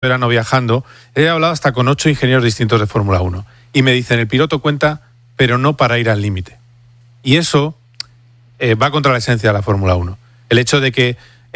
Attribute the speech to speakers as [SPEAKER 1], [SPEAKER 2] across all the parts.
[SPEAKER 1] verano viajando, he hablado hasta con 8 ingenieros distintos de Fórmula 1 y me dicen, el piloto cuenta, pero no para ir al límite. Y eso va contra la esencia de la Fórmula 1. El hecho de que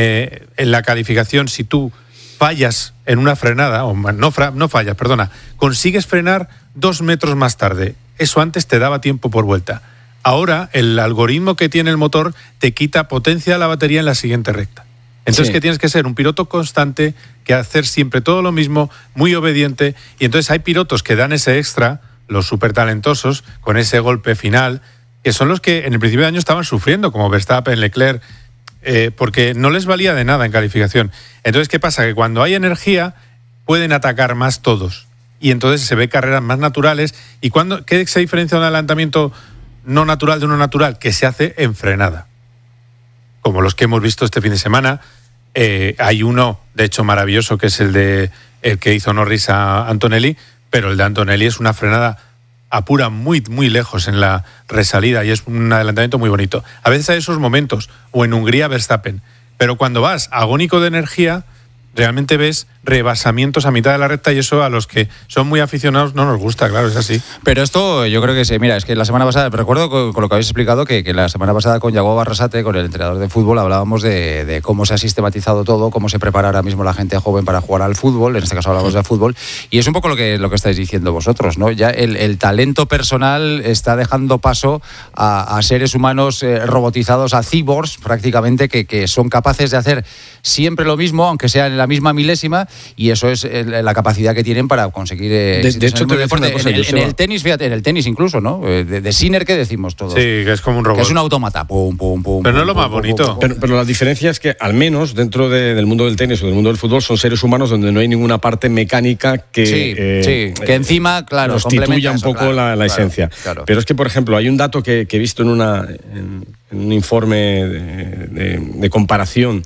[SPEAKER 1] en la calificación, si tú fallas en una frenada, o no fallas, perdona, consigues frenar 2 metros más tarde, eso antes te daba tiempo por vuelta. Ahora, el algoritmo que tiene el motor te quita potencia a la batería en la siguiente recta. Entonces, sí, que tienes que ser un piloto constante, que hacer siempre todo lo mismo, muy obediente. Y entonces hay pilotos que dan ese extra, los súper talentosos, con ese golpe final, que son los que en el principio de año estaban sufriendo, como Verstappen, Leclerc, porque no les valía de nada en calificación. Entonces, ¿qué pasa? Que cuando hay energía, pueden atacar más todos. Y entonces se ve carreras más naturales. ¿Y qué se diferencia un adelantamiento no natural de uno natural? Que se hace en frenada. Como los que hemos visto este fin de semana. Hay uno, de hecho, maravilloso, que es el que hizo Norris a Antonelli, pero el de Antonelli es una frenada apura muy, muy lejos en la resalida y es un adelantamiento muy bonito. A veces hay esos momentos, o en Hungría Verstappen, pero cuando vas agónico de energía, realmente ves rebasamientos a mitad de la recta y eso a los que son muy aficionados no nos gusta, claro, es así.
[SPEAKER 2] Pero esto yo creo que sí, mira, es que la semana pasada, recuerdo con lo que habéis explicado, que la semana pasada con Yago Barrasate, con el entrenador de fútbol, hablábamos de cómo se ha sistematizado todo, cómo se prepara ahora mismo la gente joven para jugar al fútbol, en este caso hablamos de fútbol, y es un poco lo que estáis diciendo vosotros, ¿no? Ya el talento personal está dejando paso a seres humanos robotizados, a cyborgs prácticamente, que son capaces de hacer siempre lo mismo, aunque sea en la misma milésima, y eso es la capacidad que tienen para conseguir
[SPEAKER 3] de hecho, te deporte.
[SPEAKER 2] En el tenis, fíjate, en el tenis incluso, ¿no? De Sinner, ¿qué decimos todos?
[SPEAKER 1] Sí, que es como un robot.
[SPEAKER 2] Que es un automata. Pum, pum, pum.
[SPEAKER 1] Pero no es lo
[SPEAKER 2] pum,
[SPEAKER 1] más
[SPEAKER 2] pum,
[SPEAKER 1] bonito.
[SPEAKER 2] Pum, pum, pum.
[SPEAKER 3] Pero la diferencia es que, al menos dentro del mundo del tenis o del mundo del fútbol, son seres humanos donde no hay ninguna parte mecánica que...
[SPEAKER 2] Sí, que encima, claro,
[SPEAKER 3] constituya un poco
[SPEAKER 2] claro,
[SPEAKER 3] la esencia.
[SPEAKER 2] Claro.
[SPEAKER 3] Pero es que, por ejemplo, hay un dato que he visto en un informe de comparación.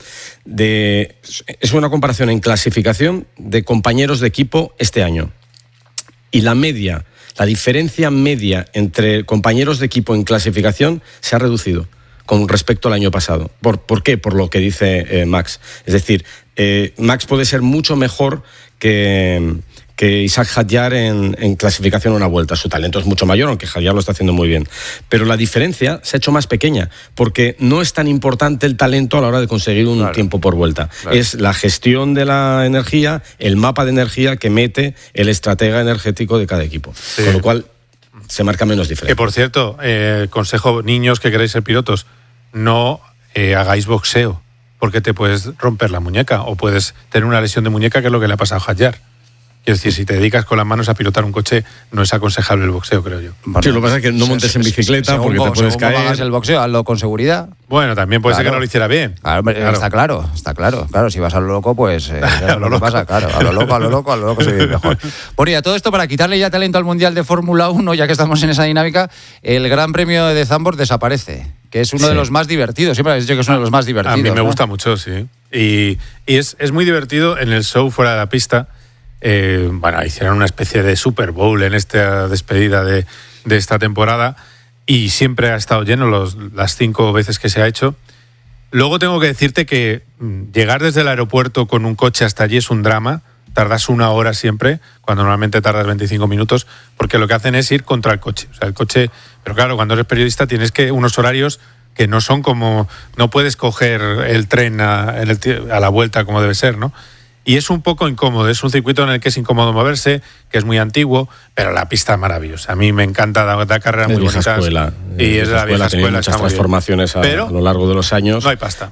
[SPEAKER 3] Es una comparación en clasificación de compañeros de equipo este año. Y la diferencia media entre compañeros de equipo en clasificación se ha reducido con respecto al año pasado. ¿Por qué? Por lo que dice Max. Es decir, Max puede ser mucho mejor que Isaac Hadjar en clasificación a una vuelta. Su talento es mucho mayor, aunque Hadjar lo está haciendo muy bien. Pero la diferencia se ha hecho más pequeña, porque no es tan importante el talento a la hora de conseguir un tiempo por vuelta. Claro. Es la gestión de la energía, el mapa de energía que mete el estratega energético de cada equipo. Sí. Con lo cual se marca menos diferencia.
[SPEAKER 1] Que por cierto, consejo, niños que queréis ser pilotos, no hagáis boxeo, porque te puedes romper la muñeca o puedes tener una lesión de muñeca, que es lo que le ha pasado a Hadjar. Quiero decir, si te dedicas con las manos a pilotar un coche, no es aconsejable el boxeo, creo yo.
[SPEAKER 3] Bueno, sí, lo que pasa es que no montes en bicicleta porque te puedes caer.
[SPEAKER 2] Hagas el boxeo, hazlo con seguridad.
[SPEAKER 1] Bueno, también puede ser que no lo hiciera bien.
[SPEAKER 2] Claro. Está claro. Claro, si vas a lo loco, pues a lo loco pasa, claro. A lo loco se vive mejor. Bueno, y a todo esto, para quitarle ya talento al Mundial de Fórmula 1, ya que estamos en esa dinámica, el Gran Premio de Zandvoort desaparece, que es uno de los más divertidos. Siempre habéis dicho que es uno de los más divertidos.
[SPEAKER 1] A mí me
[SPEAKER 2] ¿no?
[SPEAKER 1] gusta mucho, sí. Y es muy divertido en el show fuera de la pista. Hicieron una especie de Super Bowl en esta despedida de esta temporada y siempre ha estado lleno las 5 veces que se ha hecho. Luego tengo que decirte que llegar desde el aeropuerto con un coche hasta allí es un drama. Tardas 1 hora siempre, cuando normalmente tardas 25 minutos, porque lo que hacen es ir contra el coche. O sea, el coche... Pero claro, cuando eres periodista tienes unos horarios que no son como... No puedes coger el tren a la vuelta como debe ser, ¿no? Y es un poco incómodo, es un circuito en el que es incómodo moverse, que es muy antiguo, pero la pista es maravillosa. A mí me encanta, da carreras muy bonitas. Y es de la vieja escuela.
[SPEAKER 3] Muchas transformaciones a lo largo de los años.
[SPEAKER 1] No hay pasta.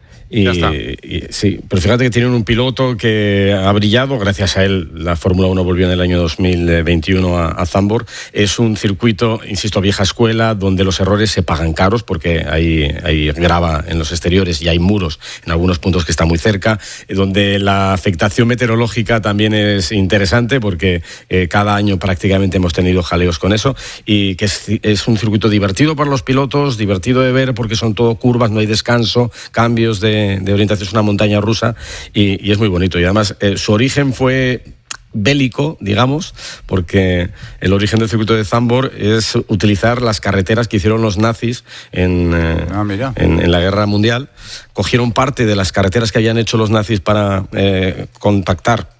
[SPEAKER 3] Sí, pero fíjate que tienen un piloto que ha brillado, gracias a él la Fórmula 1 volvió en el año 2021 a Zandvoort. Es un circuito, insisto, vieja escuela, donde los errores se pagan caros, porque hay grava en los exteriores y hay muros en algunos puntos que están muy cerca, donde la afectación meteorológica también es interesante, porque cada año prácticamente hemos tenido jaleos con eso, y que es un circuito divertido para los pilotos, divertido de ver, porque son todo curvas, no hay descanso, cambios de orientación, es una montaña rusa y es muy bonito. Y además su origen fue bélico, digamos, porque el origen del circuito de Zandvoort es utilizar las carreteras que hicieron los nazis en la Guerra Mundial. Cogieron parte de las carreteras que habían hecho los nazis para contactar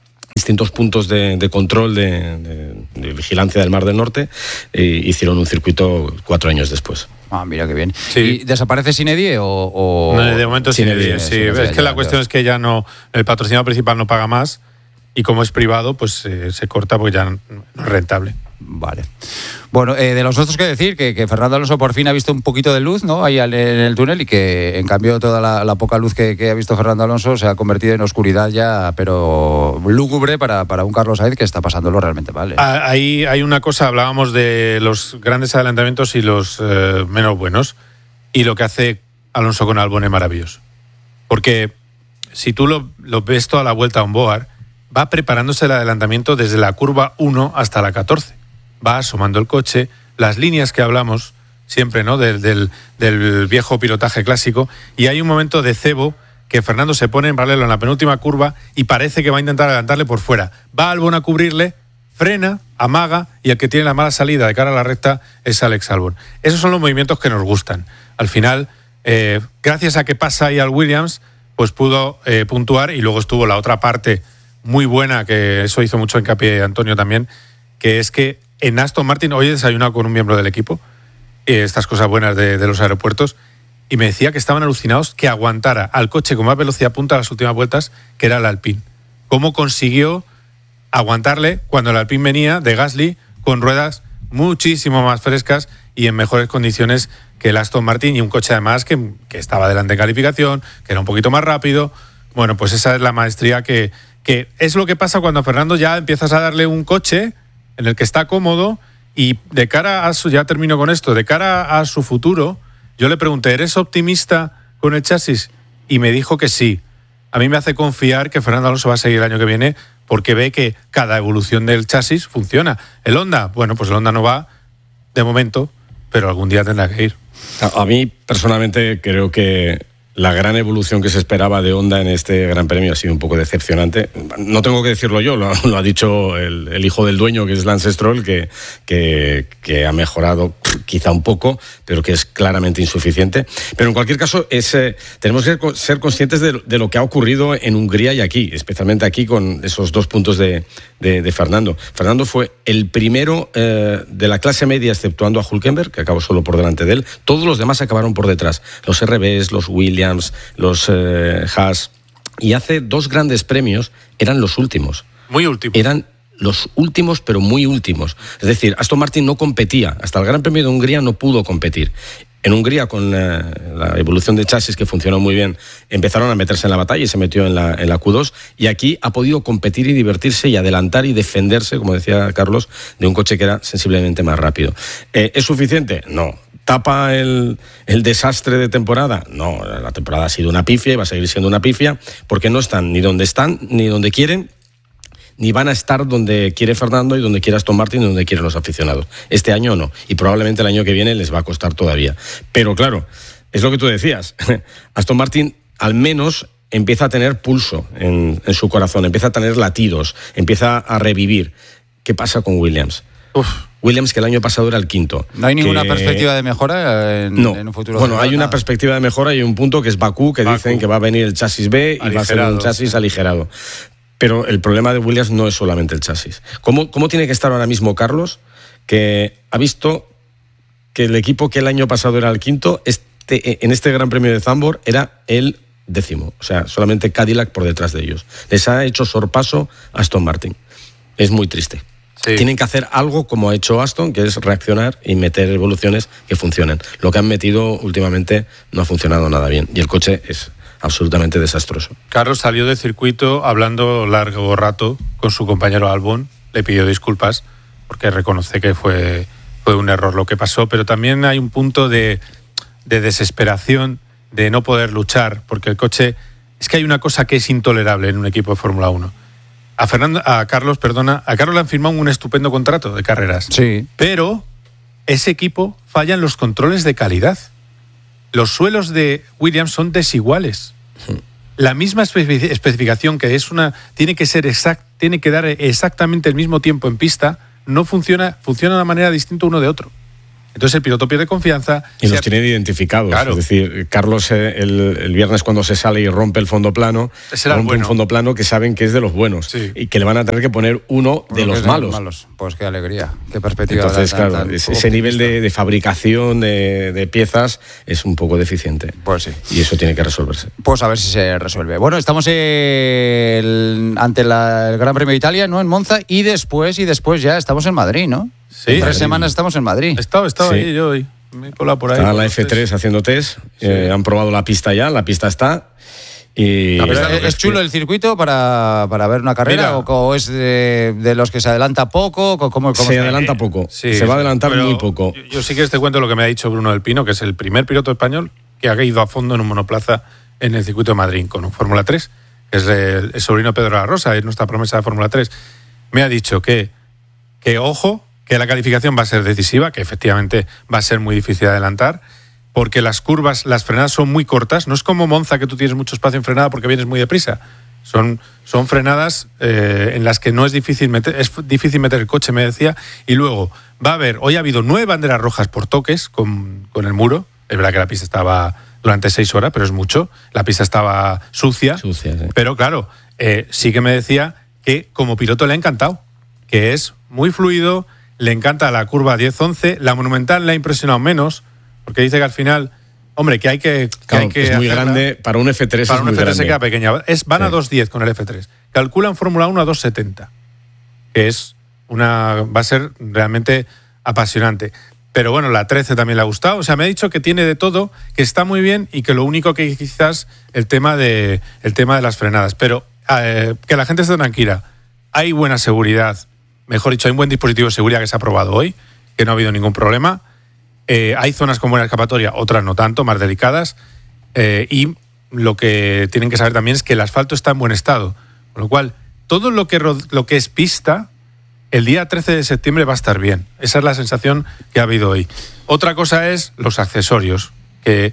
[SPEAKER 3] distintos puntos de control de vigilancia del Mar del Norte, hicieron un circuito 4 años después.
[SPEAKER 2] Ah, mira qué bien.
[SPEAKER 1] Sí.
[SPEAKER 2] ¿Y desaparece Sinedie o...?
[SPEAKER 1] No, de momento Sinedie, sí. Es que la cuestión es que ya no, el patrocinador principal no paga más, y como es privado, pues se corta porque ya no es rentable.
[SPEAKER 2] Vale. Bueno, de los otros que decir que Fernando Alonso por fin ha visto un poquito de luz, ¿no? Ahí en el túnel, y que en cambio toda la poca luz que ha visto Fernando Alonso se ha convertido en oscuridad ya, pero lúgubre para un Carlos Sainz que está pasándolo realmente mal.
[SPEAKER 1] Ahí hay una cosa, hablábamos de los grandes adelantamientos y los menos buenos, y lo que hace Alonso con Albon es maravilloso. Porque si tú lo ves toda la vuelta a Onboard, va preparándose el adelantamiento desde la curva 1 hasta la 14. Va asomando el coche, las líneas que hablamos siempre, ¿no? Del viejo pilotaje clásico, y hay un momento de cebo que Fernando se pone en paralelo en la penúltima curva y parece que va a intentar adelantarle por fuera. Va Albon a cubrirle, frena, amaga, y el que tiene la mala salida de cara a la recta es Alex Albon. Esos son los movimientos que nos gustan. Al final, gracias a que pasa ahí al Williams, pues pudo puntuar, y luego estuvo la otra parte muy buena, que eso hizo mucho hincapié Antonio también, que es que en Aston Martin, hoy he desayunado con un miembro del equipo, estas cosas buenas de los aeropuertos, y me decía que estaban alucinados que aguantara al coche con más velocidad punta a las últimas vueltas, que era el Alpine. ¿Cómo consiguió aguantarle cuando el Alpine venía de Gasly con ruedas muchísimo más frescas y en mejores condiciones que el Aston Martin, y un coche además que estaba delante en calificación, que era un poquito más rápido? Bueno, pues esa es la maestría que es lo que pasa cuando a Fernando ya empiezas a darle un coche en el que está cómodo, y de cara a ya termino con esto, de cara a su futuro, yo le pregunté, ¿eres optimista con el chasis? Y me dijo que sí. A mí me hace confiar que Fernando Alonso va a seguir el año que viene, porque ve que cada evolución del chasis funciona. El Honda, bueno, pues el Honda no va de momento, pero algún día tendrá que ir.
[SPEAKER 3] A mí personalmente creo que la gran evolución que se esperaba de Honda en este Gran Premio ha sido un poco decepcionante. No tengo que decirlo yo, lo ha dicho el hijo del dueño, que es Lance Stroll, que ha mejorado quizá un poco, pero que es claramente insuficiente. Pero en cualquier caso, tenemos que ser conscientes de lo que ha ocurrido en Hungría y aquí, especialmente aquí con esos 2 puntos de Fernando. Fernando fue el primero de la clase media, exceptuando a Hülkenberg, que acabó solo por delante de él. Todos los demás acabaron por detrás. Los RBs, los Williams, los Haas, y hace 2 grandes premios eran los últimos.
[SPEAKER 1] Muy últimos.
[SPEAKER 3] Eran los últimos, pero muy últimos. Es decir, Aston Martin no competía. Hasta el Gran Premio de Hungría no pudo competir. En Hungría, con la evolución de chasis que funcionó muy bien, empezaron a meterse en la batalla y se metió en la Q2, y aquí ha podido competir y divertirse y adelantar y defenderse, como decía Carlos, de un coche que era sensiblemente más rápido. ¿Es suficiente? No. ¿Tapa el desastre de temporada? No, la temporada ha sido una pifia y va a seguir siendo una pifia, porque no están ni donde quieren, ni van a estar donde quiere Fernando y donde quiere Aston Martin y donde quieren los aficionados. Este año no, y probablemente el año que viene les va a costar todavía. Pero claro, es lo que tú decías, Aston Martin al menos empieza a tener pulso en su corazón, empieza a tener latidos, empieza a revivir. ¿Qué pasa con Williams? Williams, que el año pasado era el quinto.
[SPEAKER 2] ¿No hay ninguna perspectiva de mejora en un futuro?
[SPEAKER 3] Bueno, hay una perspectiva de mejora y un punto que es Bakú, que dicen que va a venir el chasis B y va a ser un chasis aligerado. Pero el problema de Williams no es solamente el chasis. ¿Cómo tiene que estar ahora mismo Carlos, que ha visto que el equipo que el año pasado era el quinto, en este Gran Premio de Zandvoort era el 10º? O sea, solamente Cadillac por detrás de ellos. Les ha hecho sorpaso a Aston Martin. Es muy triste. Sí. Tienen que hacer algo como ha hecho Aston, que es reaccionar y meter evoluciones que funcionen. Lo que han metido últimamente no ha funcionado nada bien, y el coche es absolutamente desastroso.
[SPEAKER 1] Carlos salió del circuito hablando largo rato con su compañero Albon, le pidió disculpas porque reconoce que fue un error lo que pasó, pero también hay un punto de desesperación, de no poder luchar, porque el coche, es que hay una cosa que es intolerable en un equipo de Fórmula 1. A Carlos le han firmado un estupendo contrato de carreras.
[SPEAKER 2] Sí.
[SPEAKER 1] Pero ese equipo falla en los controles de calidad. Los suelos de Williams son desiguales. La misma especificación, que tiene que dar exactamente el mismo tiempo en pista, no funciona de una manera distinta uno de otro. Entonces el piloto pierde confianza.
[SPEAKER 3] Y los tienen identificados.
[SPEAKER 1] Claro.
[SPEAKER 3] Es decir, Carlos el viernes cuando se sale y rompe el fondo plano, rompe un fondo plano que saben que es de los buenos y que le van a tener que poner uno de los malos.
[SPEAKER 2] Pues qué alegría, qué perspectiva.
[SPEAKER 3] Entonces, claro, ese nivel de fabricación de piezas es un poco deficiente.
[SPEAKER 2] Pues sí.
[SPEAKER 3] Y eso tiene que resolverse.
[SPEAKER 2] Pues a ver si se resuelve. Bueno, estamos ante el Gran Premio de Italia, ¿no? En Monza, y después ya estamos en Madrid, ¿no?
[SPEAKER 1] Sí.
[SPEAKER 2] En 3 semanas estamos en Madrid.
[SPEAKER 1] He estado ahí yo hoy. Me he colado por ahí.
[SPEAKER 3] Está la F3 haciendo test. Sí. Han probado la pista ya, la pista está. Y
[SPEAKER 2] ¿Es chulo el circuito para ver una carrera? ¿O es de los que se adelanta poco? ¿Cómo
[SPEAKER 3] se adelanta poco.
[SPEAKER 1] Sí,
[SPEAKER 3] se va a adelantar muy poco.
[SPEAKER 1] Yo sí que te cuento lo que me ha dicho Bruno del Pino, que es el primer piloto español que ha ido a fondo en un monoplaza en el circuito de Madrid con un Fórmula 3. Que es el sobrino Pedro La Rosa, es nuestra promesa de Fórmula 3. Me ha dicho que ojo, que la calificación va a ser decisiva, que efectivamente va a ser muy difícil de adelantar, porque las curvas, las frenadas son muy cortas. No es como Monza, que tú tienes mucho espacio en frenada porque vienes muy deprisa. Son frenadas en las que es difícil meter el coche, me decía. Y luego va a haber, hoy ha habido 9 banderas rojas por toques con el muro. Es verdad que la pista estaba durante 6 horas, pero es mucho. La pista estaba sucia.
[SPEAKER 3] Sí.
[SPEAKER 1] Pero claro, sí que me decía que como piloto le ha encantado, que es muy fluido, le encanta la curva 10-11, la Monumental le ha impresionado menos, porque dice que al final, hombre, que hay que
[SPEAKER 3] es muy grande, para un F3
[SPEAKER 1] para
[SPEAKER 3] es muy
[SPEAKER 1] un F3
[SPEAKER 3] grande.
[SPEAKER 1] se queda pequeña. Van a 2.10 con el F3. Calculan Fórmula 1 a 2.70, que va a ser realmente apasionante. Pero bueno, la 13 también le ha gustado. O sea, me ha dicho que tiene de todo, que está muy bien y que lo único que quizás el tema de las frenadas. Pero que la gente esté tranquila. Hay buena seguridad. Mejor dicho, hay un buen dispositivo de seguridad que se ha probado hoy, que no ha habido ningún problema. Hay zonas con buena escapatoria, otras no tanto, más delicadas. Y lo que tienen que saber también es que el asfalto está en buen estado. Con lo cual, todo lo que es pista, el día 13 de septiembre va a estar bien. Esa es la sensación que ha habido hoy. Otra cosa es los accesorios, que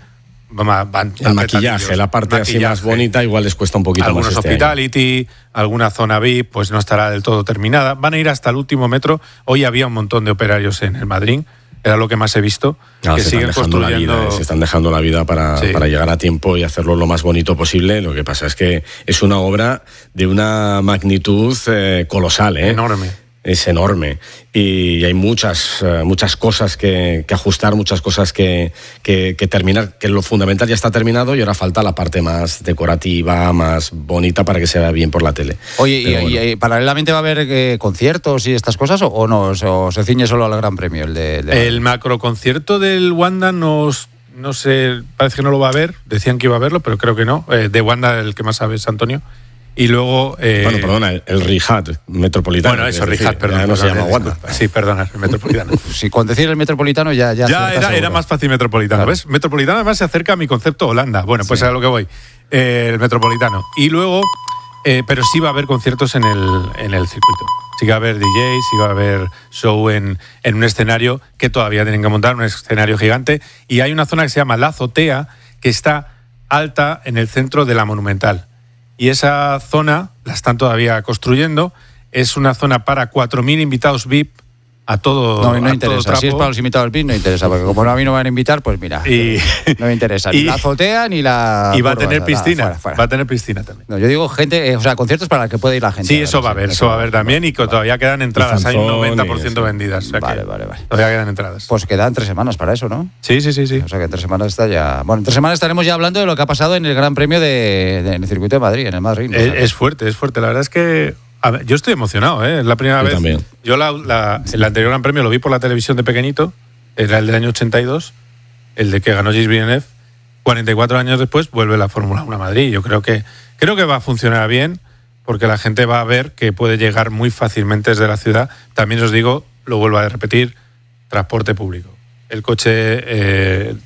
[SPEAKER 1] van
[SPEAKER 3] el maquillaje, la parte así más bonita, igual les cuesta un poquito
[SPEAKER 1] algunos
[SPEAKER 3] más.
[SPEAKER 1] Hospitality, alguna zona VIP, pues no estará del todo terminada. Van a ir hasta el último metro. Hoy había un montón de operarios en el Madrid, era lo que más he visto, que siguen construyendo.
[SPEAKER 3] Se están dejando la vida para llegar a tiempo y hacerlo lo más bonito posible. Lo que pasa es que es una obra de una magnitud colosal,
[SPEAKER 1] enorme.
[SPEAKER 3] Es enorme y hay muchas cosas que ajustar, muchas cosas que terminar, que lo fundamental ya está terminado y ahora falta la parte más decorativa, más bonita para que se vea bien por la tele.
[SPEAKER 2] Oye, ¿y paralelamente va a haber conciertos y estas cosas o no? ¿O se ciñe solo al Gran Premio?
[SPEAKER 1] El macroconcierto del Wanda no sé, parece que no lo va a haber. Decían que iba a verlo, pero creo que no. De Wanda el que más sabe es Antonio. Y luego...
[SPEAKER 3] bueno, perdona, el Rihad Metropolitano.
[SPEAKER 1] Bueno, eso, Rihad, perdón.
[SPEAKER 3] No se llama Wanda.
[SPEAKER 1] Sí, perdona, el Metropolitano.
[SPEAKER 2] Sí, con decir el Metropolitano ya
[SPEAKER 1] era más fácil Metropolitano. Claro. ¿Ves? Metropolitano además se acerca a mi concepto Holanda. Bueno, pues a lo que voy. El Metropolitano. Y luego... pero sí va a haber conciertos en el circuito. Sí que va a haber DJs, sí va a haber show en un escenario que todavía tienen que montar, un escenario gigante. Y hay una zona que se llama La Azotea, que está alta en el centro de la Monumental. Y esa zona la están todavía construyendo. Es una zona para 4.000 invitados VIP a todo
[SPEAKER 2] No
[SPEAKER 1] a
[SPEAKER 2] interesa.
[SPEAKER 1] todo trapo.
[SPEAKER 2] Si es para los invitados VIP, no interesa. Porque como a mí no me van a invitar, pues mira, no me interesa. Ni la azotea ni la...
[SPEAKER 1] Y va a tener piscina.
[SPEAKER 2] Fuera.
[SPEAKER 1] Va a tener piscina también.
[SPEAKER 2] No, yo digo gente, conciertos para el que puede ir la gente.
[SPEAKER 1] Sí, eso va a haber también. Y que todavía quedan entradas. Hay un 90% vendidas. O sea
[SPEAKER 2] vale.
[SPEAKER 1] Todavía quedan entradas.
[SPEAKER 2] Pues quedan 3 semanas para eso, ¿no?
[SPEAKER 1] Sí.
[SPEAKER 2] O sea que en 3 semanas está ya... Bueno, en 3 semanas estaremos ya hablando de lo que ha pasado en el Gran Premio en el circuito de Madrid, en el Madrid. ¿No?
[SPEAKER 1] Es fuerte. La verdad es que... yo estoy emocionado, Es la primera vez.
[SPEAKER 3] También.
[SPEAKER 1] Yo el anterior Gran Premio lo vi por la televisión de pequeñito, era el del año 82, el de que ganó Gilles Villeneuve. 44 años después vuelve la Fórmula 1 a Madrid. Yo creo que va a funcionar bien, porque la gente va a ver que puede llegar muy fácilmente desde la ciudad. También os digo, lo vuelvo a repetir, transporte público. El coche,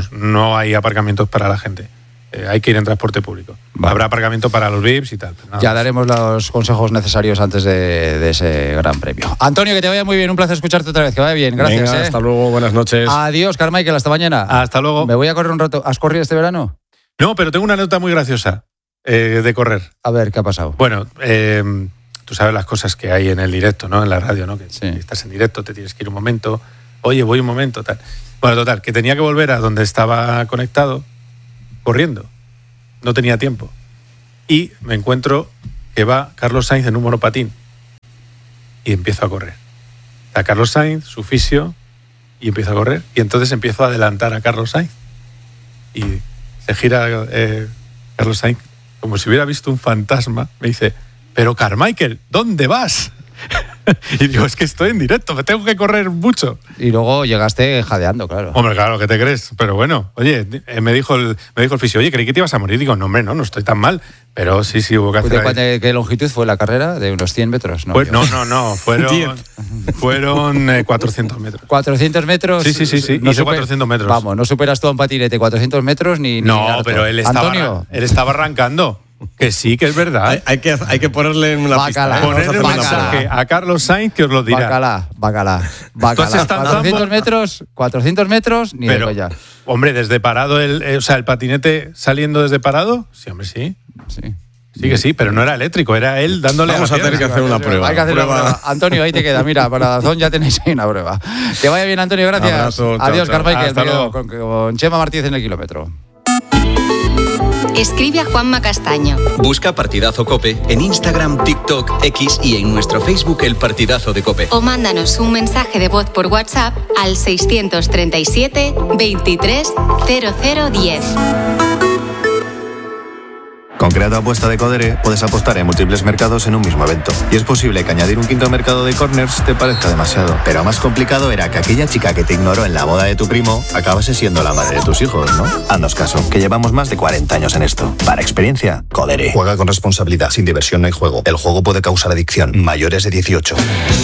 [SPEAKER 1] no hay aparcamientos para la gente. Hay que ir en transporte público. Vale. Habrá aparcamiento para los VIPs y tal.
[SPEAKER 2] Ya daremos los consejos necesarios antes de ese Gran Premio. Antonio, que te vaya muy bien. Un placer escucharte otra vez. Que vaya bien. Gracias.
[SPEAKER 3] Venga, hasta luego. Buenas noches.
[SPEAKER 2] Adiós, Carmichael. Hasta mañana.
[SPEAKER 1] Hasta luego.
[SPEAKER 2] Me voy a correr un rato. ¿Has corrido este verano?
[SPEAKER 1] No, pero tengo una anécdota muy graciosa de correr.
[SPEAKER 2] A ver, ¿qué ha pasado?
[SPEAKER 1] Bueno, tú sabes las cosas que hay en el directo, ¿no? En la radio, ¿no? Que
[SPEAKER 2] sí.
[SPEAKER 1] Estás en directo, te tienes que ir un momento, Oye, voy un momento, tal. Bueno, total, que tenía que volver a donde estaba conectado corriendo. No tenía tiempo. Y me encuentro que va Carlos Sainz en un monopatín. Y empiezo a correr. Está Carlos Sainz, su fisio, y empiezo a correr. Y entonces empiezo a adelantar a Carlos Sainz. Y se gira Carlos Sainz como si hubiera visto un fantasma. Me dice, pero Carmichael, ¿dónde vas? Y digo, es que estoy en directo, me tengo que correr mucho.
[SPEAKER 2] Y luego llegaste jadeando, claro.
[SPEAKER 1] Hombre, claro, ¿qué te crees? Pero bueno, oye, me dijo el fisio, oye, creí que te ibas a morir. Digo, no, hombre, no estoy tan mal. Pero sí, hubo que hacer...
[SPEAKER 2] ¿De qué longitud fue la carrera? ¿De unos 100 metros?
[SPEAKER 1] No, no, fueron 400 metros.
[SPEAKER 2] ¿400 metros?
[SPEAKER 1] Sí, hice 400 metros.
[SPEAKER 2] Vamos, no superas tú a un patinete 400 metros ni...
[SPEAKER 1] No,
[SPEAKER 2] ni
[SPEAKER 1] pero él estaba arrancando. Que sí, que es verdad.
[SPEAKER 3] Hay que ponerle una
[SPEAKER 2] Bacala,
[SPEAKER 3] pista.
[SPEAKER 1] Ponerle un mensaje a Carlos Sainz que os lo dirá.
[SPEAKER 2] Bacala. 400 metros, ni
[SPEAKER 1] pero,
[SPEAKER 2] de coña.
[SPEAKER 1] Hombre, desde parado, el patinete saliendo desde parado, sí, hombre, sí. Sí que sí, pero no era eléctrico, era él dándole.
[SPEAKER 3] Vamos a tener que hacer una prueba.
[SPEAKER 2] Hay que hacer una prueba. Antonio, ahí te queda. Mira, para Dazón ya tenéis ahí una prueba. Que vaya bien, Antonio, gracias.
[SPEAKER 3] Abrazo,
[SPEAKER 2] adiós, Carmichael.
[SPEAKER 1] Hasta luego.
[SPEAKER 2] Con Chema Martínez en el kilómetro.
[SPEAKER 4] Escribe a Juanma Castaño.
[SPEAKER 5] Busca Partidazo COPE en Instagram, TikTok, X y en nuestro Facebook El Partidazo de COPE.
[SPEAKER 4] O mándanos un mensaje de voz por WhatsApp al 637 23 0010.
[SPEAKER 6] Con Creato Apuesta de Codere puedes apostar en múltiples mercados en un mismo evento. Y es posible que añadir un quinto mercado de corners te parezca demasiado. Pero más complicado era que aquella chica que te ignoró en la boda de tu primo acabase siendo la madre de tus hijos, ¿no? Haznos caso, que llevamos más de 40 años en esto. Para experiencia, Codere. Juega con responsabilidad, sin diversión no hay juego. El juego puede causar adicción. Mayores de 18.